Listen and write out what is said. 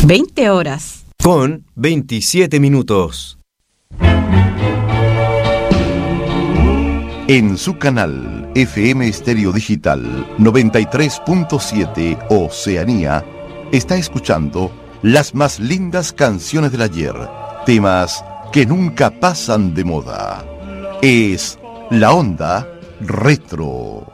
20 horas. Con 27 minutos. En su canal FM Estéreo Digital 93.7 Oceanía, está escuchando las más lindas canciones del ayer, temas que nunca pasan de moda. Es La Onda Retro.